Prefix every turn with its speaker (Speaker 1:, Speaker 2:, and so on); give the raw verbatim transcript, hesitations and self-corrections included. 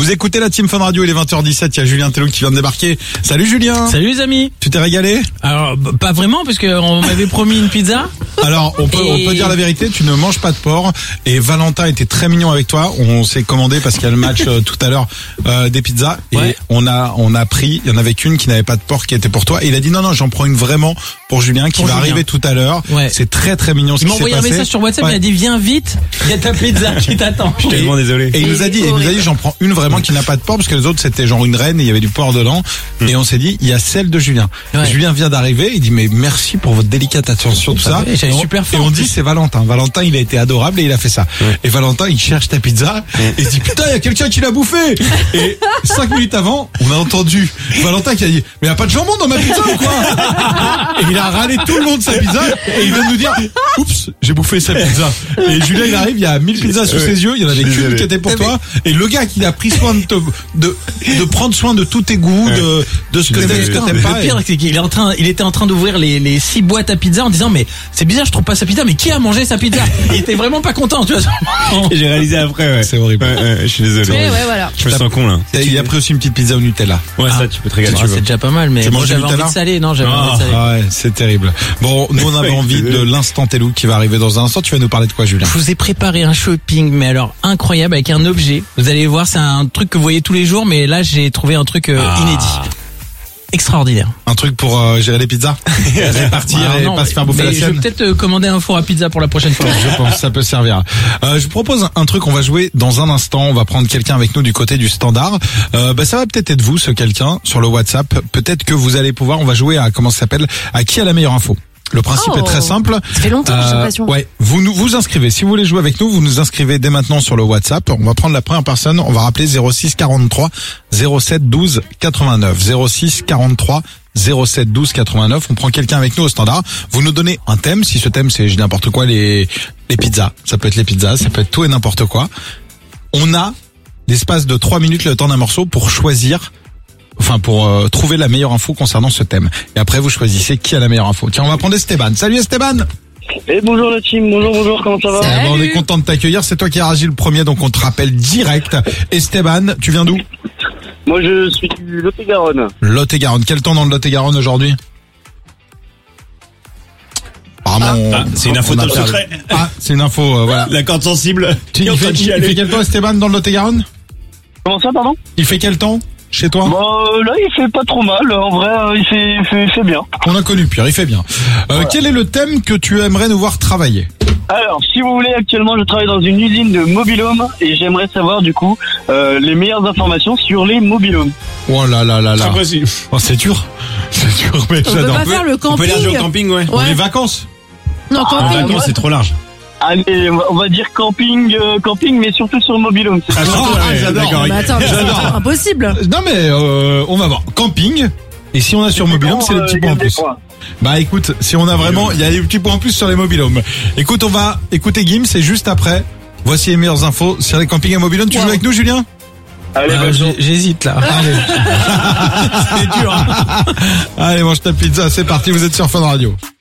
Speaker 1: Vous écoutez la Team Fun Radio, il est vingt heures dix-sept, il y a Julien Tellou qui vient de débarquer. Salut Julien.
Speaker 2: Salut les amis.
Speaker 1: Tu t'es régalé?
Speaker 2: Alors, b- pas vraiment, parce qu'on m'avait promis une pizza.
Speaker 1: Alors, on peut,
Speaker 2: Et-
Speaker 1: on peut dire la vérité, tu ne manges pas de porc. Et Valentin était très mignon avec toi. On s'est commandé parce qu'il y a le match euh, tout à l'heure euh, des pizzas. Et
Speaker 2: Ouais.
Speaker 1: on a, on a pris, il y en avait qu'une qui n'avait pas de porc qui était pour toi. Et il a dit non, non, j'en prends une vraiment pour Julien qui
Speaker 2: Pour
Speaker 1: va
Speaker 2: Julien.
Speaker 1: arriver tout à l'heure.
Speaker 2: Ouais.
Speaker 1: C'est très très mignon ce
Speaker 2: Il
Speaker 1: qui
Speaker 2: m'a
Speaker 1: s'est
Speaker 2: envoyé un
Speaker 1: passé.
Speaker 2: message sur WhatsApp,
Speaker 1: Ouais.
Speaker 2: il a dit viens vite, il y a ta pizza qui t'attend.
Speaker 3: Je suis tellement désolé.
Speaker 1: Et il nous a dit, il nous a dit, j'en prends une vraiment qui n'a pas de porc parce que les autres c'était genre une reine et il y avait du porc dedans. Et on s'est dit, il y a celle de Julien.
Speaker 2: Ouais.
Speaker 1: Julien vient d'arriver, il dit mais merci pour votre délicate attention tout ça.
Speaker 2: Ouais, j'avais
Speaker 1: Et on-
Speaker 2: super
Speaker 1: Et
Speaker 2: faim,
Speaker 1: on
Speaker 2: en
Speaker 1: dit
Speaker 2: plus.
Speaker 1: c'est Valentin. Valentin il a été adorable et il a fait ça. Et Valentin il cherche ta pizza et il dit putain il y a quelqu'un qui l'a bouffé. Et cinq minutes avant, on a entendu Valentin qui a dit mais il y a pas de jambon dans ma pizza ou quoi? Et il a râlé tout le long de sa pizza et il vient de nous dire oups j'ai bouffé sa pizza. Et Julien il arrive, il y a mille pizzas sous ses yeux, il y en avait qu'une qui était pour toi. Et le gars qui a pris soin de te, de, de prendre soin de tous tes goûts, de, de ce que
Speaker 3: Mais
Speaker 1: t'aimes, ce que
Speaker 2: Attends,
Speaker 1: t'aimes
Speaker 2: le
Speaker 1: pas.
Speaker 2: pire, c'est qu'il est en train, il était en train d'ouvrir les, les six boîtes à pizza en disant mais c'est bizarre, je trouve pas sa pizza, mais qui a mangé sa pizza? Il était vraiment pas content, tu vois.
Speaker 3: Et j'ai réalisé après, ouais.
Speaker 1: C'est horrible.
Speaker 3: Ouais, ouais, je suis désolé.
Speaker 4: Ouais, ouais, voilà.
Speaker 3: Je me sens con là.
Speaker 1: Et il a pris aussi une petite pizza au Nutella.
Speaker 3: Ouais,
Speaker 2: Ah.
Speaker 3: ça, tu peux te régaler.
Speaker 2: Ah, c'est déjà pas mal, mais
Speaker 1: Tu
Speaker 2: moi
Speaker 1: manges du
Speaker 2: j'avais envie
Speaker 1: Nutella
Speaker 2: de salé, non, j'avais envie de salé.
Speaker 1: Ah ouais, c'est terrible. Bon, nous on avait envie de l'instant Tellou qui va arriver dans un instant. Tu vas nous parler de quoi, Julien?
Speaker 2: Je vous ai préparé un shopping, mais alors incroyable, avec un objet. Vous allez voir, c'est un truc que vous voyez tous les jours, mais là j'ai trouvé un truc euh,
Speaker 3: Ah.
Speaker 2: inédit. Extraordinaire.
Speaker 1: Un truc pour euh, gérer les pizzas, répartir
Speaker 2: Alors,
Speaker 1: et
Speaker 2: non,
Speaker 1: pas se faire bouffer
Speaker 2: mais
Speaker 1: la
Speaker 2: je vais
Speaker 1: sienne.
Speaker 2: peut-être euh, commander un four à pizza pour la prochaine fois.
Speaker 1: Je pense que ça peut servir. Euh, je vous propose un truc, on va jouer dans un instant, on va prendre quelqu'un avec nous du côté du standard. Euh, bah, ça va peut-être être vous, ce quelqu'un, sur le WhatsApp. Peut-être que vous allez pouvoir, on va jouer à, comment ça s'appelle, à qui a la meilleure info. Le principe
Speaker 4: Oh.
Speaker 1: est très simple.
Speaker 4: Ça fait longtemps que j'ai
Speaker 1: Euh,
Speaker 4: l'impression.
Speaker 1: ouais, vous nous vous inscrivez. Si vous voulez jouer avec nous, vous nous inscrivez dès maintenant sur le WhatsApp. On va prendre la première personne. On va rappeler zéro six quarante-trois zéro sept douze quatre-vingt-neuf. zéro six quarante-trois zéro sept douze quatre-vingt-neuf. On prend quelqu'un avec nous au standard. Vous nous donnez un thème. Si ce thème c'est je dis n'importe quoi, les les pizzas. Ça peut être les pizzas, ça peut être tout et n'importe quoi. On a l'espace de trois minutes, le temps d'un morceau, pour choisir. Enfin, pour euh, trouver la meilleure info concernant ce thème. Et après, vous choisissez qui a la meilleure info. Tiens, on va prendre Esteban. Salut Esteban.
Speaker 5: Et bonjour la team, bonjour, bonjour, comment ça va?
Speaker 4: Salut.
Speaker 1: Eh ben, on est content de t'accueillir. C'est toi qui as réagi le premier, donc on te rappelle direct. Esteban, tu viens d'où?
Speaker 5: Moi je suis du Lot-et-Garonne.
Speaker 1: Lot-et-Garonne. Quel temps dans le Lot-et-Garonne aujourd'hui? Apparemment, on-
Speaker 3: Ah, c'est une info
Speaker 1: on a
Speaker 3: top
Speaker 1: perdu.
Speaker 3: secret.
Speaker 1: Ah, c'est une info, euh, voilà.
Speaker 3: La corde sensible.
Speaker 1: Tu,
Speaker 3: qui est en
Speaker 1: il,
Speaker 3: train
Speaker 1: fait,
Speaker 3: de
Speaker 1: il
Speaker 3: chialer.
Speaker 1: fait quel temps Esteban dans le Lot-et-Garonne?
Speaker 5: Comment ça, pardon?
Speaker 1: Il fait quel temps chez toi?
Speaker 5: Bah euh, là il fait pas trop mal, en vrai euh, il fait, il fait, il fait bien.
Speaker 1: On a connu pire, il fait bien. Euh, Quel est le thème que tu aimerais nous voir travailler?
Speaker 5: Alors si vous voulez, actuellement je travaille dans une usine de mobil-home et j'aimerais savoir du coup euh, les meilleures informations sur les mobil-homes.
Speaker 1: Oh là là là là.
Speaker 3: Impossible.
Speaker 1: Oh, c'est dur. C'est dur, mais
Speaker 4: On peut
Speaker 1: j'adore.
Speaker 4: pas faire le
Speaker 3: On peut aller
Speaker 4: camping.
Speaker 3: jouer au camping, ouais.
Speaker 1: Pour
Speaker 4: Ouais.
Speaker 1: les vacances.
Speaker 4: Non,
Speaker 3: En
Speaker 4: camping.
Speaker 3: vacances, c'est trop large.
Speaker 5: Allez, on va- on va dire camping, euh, camping mais surtout sur le mobil-home. C'est
Speaker 3: Ah,
Speaker 5: ça.
Speaker 3: surtout,
Speaker 1: Ah,
Speaker 3: ouais,
Speaker 1: j'adore.
Speaker 3: d'accord.
Speaker 4: Bah attends, mais
Speaker 1: J'adore.
Speaker 4: c'est impossible.
Speaker 1: Non mais euh, on va voir. Camping. Et si on a sur mobil-home, c'est les
Speaker 5: Euh,
Speaker 1: petits
Speaker 5: il y
Speaker 1: points
Speaker 5: a
Speaker 1: en
Speaker 5: des
Speaker 1: plus.
Speaker 5: points.
Speaker 1: Bah écoute, si on a vraiment, il y a des petits points en plus sur les mobil-homes. Écoute, on va écouter Gim, c'est juste après. Voici les meilleures infos sur les campings et mobil-homes. Tu
Speaker 4: Wow.
Speaker 1: joues avec nous, Julien?
Speaker 5: Allez,
Speaker 2: Ah,
Speaker 5: bah,
Speaker 2: j'ai- J'hésite là.
Speaker 1: Allez.
Speaker 2: C'est dur. hein.
Speaker 1: Allez, mange ta pizza, c'est parti, vous êtes sur Fun Radio.